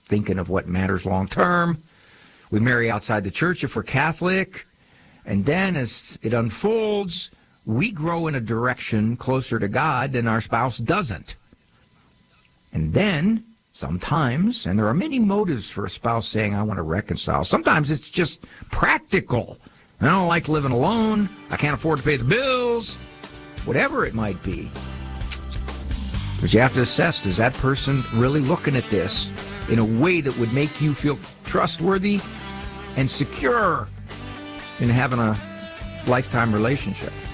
thinking of what matters long term. We marry outside the church if we're Catholic. And then as it unfolds, we grow in a direction closer to God than our spouse doesn't. And then sometimes, and there are many motives for a spouse saying, I want to reconcile. Sometimes it's just practical. I don't like living alone. I can't afford to pay the bills. Whatever it might be. But you have to assess, is that person really looking at this in a way that would make you feel trustworthy and secure in having a lifetime relationship?